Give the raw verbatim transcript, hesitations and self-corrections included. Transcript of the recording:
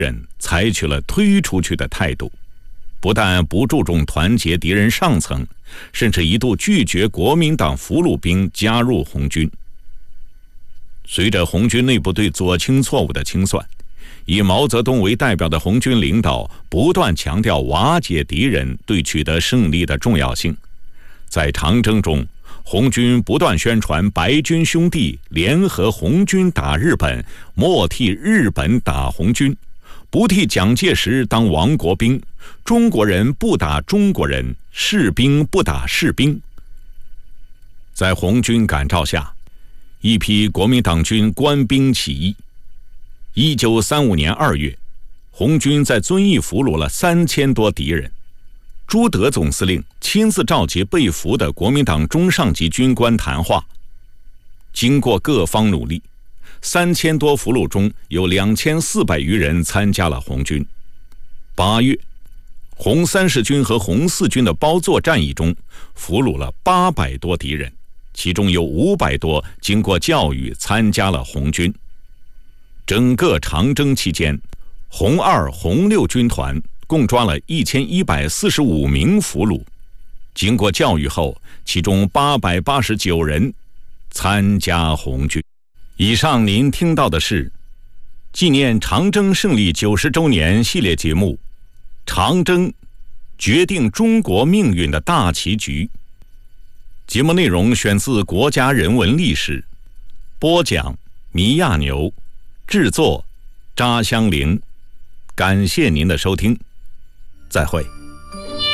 人采取了推出去的态度，不但不注重团结敌人上层，甚至一度拒绝国民党俘虏兵加入红军。随着红军内部对左倾错误的清算，以毛泽东为代表的红军领导不断强调瓦解敌人对取得胜利的重要性。在长征中，红军不断宣传白军兄弟联合红军打日本，莫替日本打红军，不替蒋介石当亡国兵，中国人不打中国人，士兵不打士兵。在红军感召下，一批国民党军官兵起义。一九三五年二月，红军在遵义俘虏了三千多敌人。朱德总司令亲自召集被俘的国民党中上级军官谈话。经过各方努力，三千多俘虏中有两千四百余人参加了红军。八月，红三十军和红四军的包座战役中，俘虏了八百多敌人，其中有五百多经过教育参加了红军。整个长征期间，红二、红六军团共抓了一千一百四十五名俘虏，经过教育后，其中八百八十九人参加红军。以上您听到的是纪念长征胜利九十周年系列节目《长征决定中国命运的大棋局》。节目内容选自国家人文历史，播讲倪亚牛，制作扎香玲。感谢您的收听，再会。